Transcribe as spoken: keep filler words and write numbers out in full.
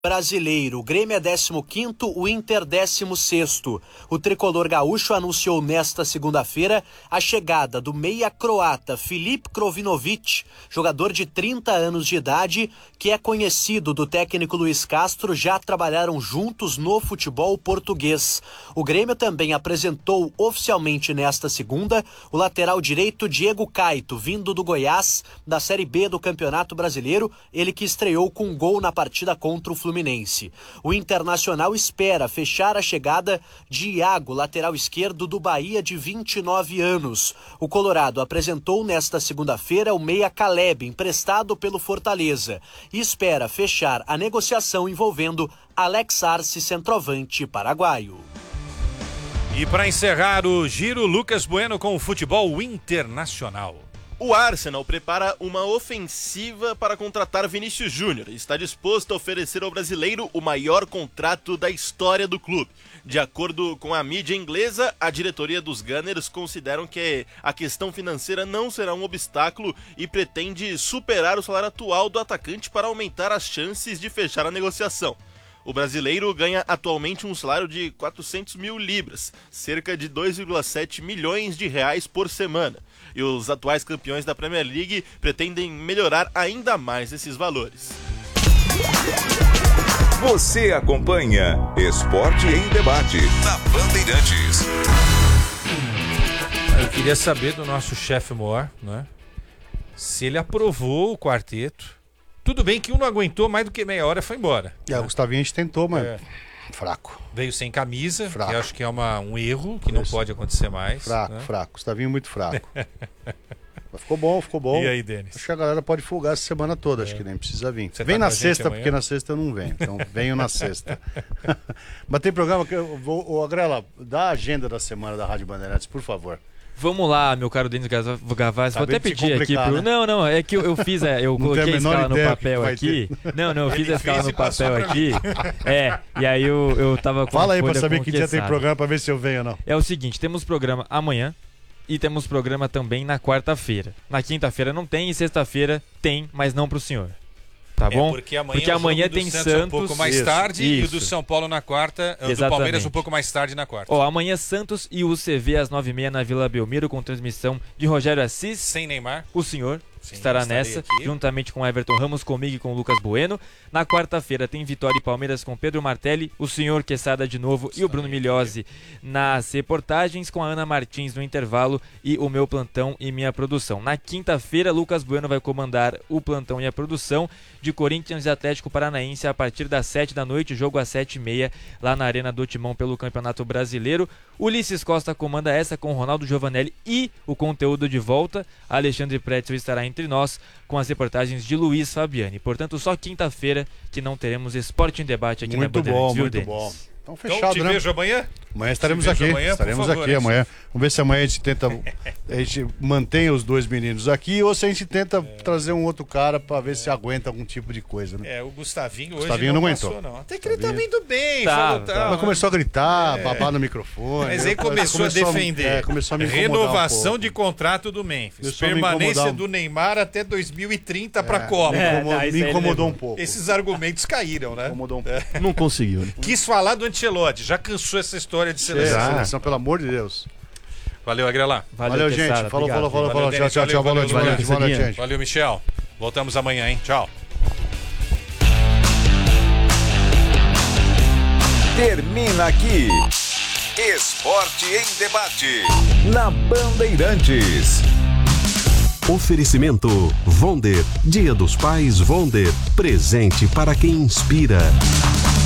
Brasileiro, o Grêmio é décimo quinto, o Inter décimo sexto. O tricolor gaúcho anunciou nesta segunda-feira a chegada do meia croata Filip Krovinovic, jogador de trinta anos de idade, que é conhecido do técnico Luiz Castro, já trabalharam juntos no futebol português. O Grêmio também apresentou oficialmente nesta segunda o lateral direito Diego Caito, vindo do Goiás, da Série B do Campeonato Brasileiro, ele que estreou com um gol na partida contra o Fluminense. Fluminense. O Internacional espera fechar a chegada de Iago, lateral esquerdo do Bahia, de vinte e nove anos. O Colorado apresentou nesta segunda-feira o meia Caleb, emprestado pelo Fortaleza, e espera fechar a negociação envolvendo Alex Arce, centroavante paraguaio. E para encerrar o giro, Lucas Bueno com o futebol internacional. O Arsenal prepara uma ofensiva para contratar Vinícius Júnior e está disposto a oferecer ao brasileiro o maior contrato da história do clube. De acordo com a mídia inglesa, a diretoria dos Gunners consideram que a questão financeira não será um obstáculo e pretende superar o salário atual do atacante para aumentar as chances de fechar a negociação. O brasileiro ganha atualmente um salário de quatrocentos mil libras, cerca de dois vírgula sete milhões de reais por semana. E os atuais campeões da Premier League pretendem melhorar ainda mais esses valores. Você acompanha Esporte em Debate na Bandeirantes. Eu queria saber do nosso chefe Moar, né, se ele aprovou o quarteto. Tudo bem que um não aguentou mais do que meia hora e foi embora. É, o Gustavinho a gente tentou, mas é. fraco. Veio sem camisa, fraco. que eu acho que é uma, um erro, que não Isso. pode acontecer mais. Fraco, né? fraco. Gustavinho muito fraco. Mas ficou bom, ficou bom. E aí, Denis? Acho que a galera pode folgar essa semana toda, é. acho que nem precisa vir. Você vem tá na sexta, porque na sexta eu não venho. Então venho na sexta. Mas tem programa que eu vou... Ô, Agrela, dá a agenda da semana da Rádio Bandeirantes, por favor. Vamos lá, meu caro Denis Gavazzi, vou até pedir aqui pro... Né? Não, não, é que eu, eu fiz, é, eu coloquei a escala no papel aqui. Ter. Não, não, eu fiz Ele a escala no papel aqui. É, e aí eu, eu tava com Fala aí pra saber que dia tem programa, pra ver se eu venho ou não. É o seguinte, temos programa amanhã e temos programa também na quarta-feira. Na quinta-feira não tem e sexta-feira tem, mas não pro senhor. Tá bom? É porque amanhã, porque amanhã tem Santos, Santos um pouco mais isso, tarde isso. e o do São Paulo na quarta, o do Palmeiras um pouco mais tarde na quarta. Ó, amanhã Santos e U C V às nove e meia na Vila Belmiro, com transmissão de Rogério Assis. Sem Neymar. O senhor Sim, estará nessa, aqui. juntamente com Everton Ramos, comigo e com Lucas Bueno. Na quarta-feira tem Vitória e Palmeiras com Pedro Martelli, o senhor Quesada de novo Estarei e o Bruno Milhozzi nas reportagens, com a Ana Martins no intervalo e o meu plantão e minha produção. Na quinta-feira, Lucas Bueno vai comandar o plantão e a produção de Corinthians e Atlético Paranaense a partir das sete da noite, jogo às sete e meia lá na Arena do Timão pelo Campeonato Brasileiro. Ulisses Costa comanda essa com Ronaldo Giovanelli e o conteúdo de volta. Alexandre Pretzel estará entre nós com as reportagens de Luiz Fabiani. Portanto, só quinta-feira que não teremos Esporte em Debate aqui muito na Bandeirantes. Bom, viu, muito Denis? bom. Então fechado, então, te né? vejo amanhã? Amanhã estaremos aqui. Amanhã, estaremos favor, aqui é amanhã. Vamos ver se amanhã a gente tenta. A gente mantém os dois meninos aqui ou se a gente tenta é. trazer um outro cara pra ver é. se aguenta algum tipo de coisa, né? É, o Gustavinho, Gustavinho hoje não, não passou, aguentou. não. Até que ele tá vindo bem, tá, falou, tá. tá, Mas começou a gritar, é. babar no microfone. Mas aí começou, começou a defender. É, começou a me Renovação um de contrato do Memphis. Começou Permanência um... do Neymar até dois mil e trinta é. pra Copa. Me incomodou, é, me incomodou um pouco. Esses argumentos caíram, né? Incomodou um pouco. Não conseguiu, né? Quis falar do Ancelotti, já cansou essa história de seleção. É, seleção, pelo amor de Deus. Valeu, Agrela. Valeu, Valeu gente. Falou, falou, falou, falou, falou. Tchau, tchau, tchau. Boa noite, boa noite, boa noite, gente. Valeu, Michel. Voltamos amanhã, hein? Tchau. Termina aqui Esporte em Debate na Bandeirantes. Oferecimento Vonder, Dia dos Pais Vonder, presente para quem inspira.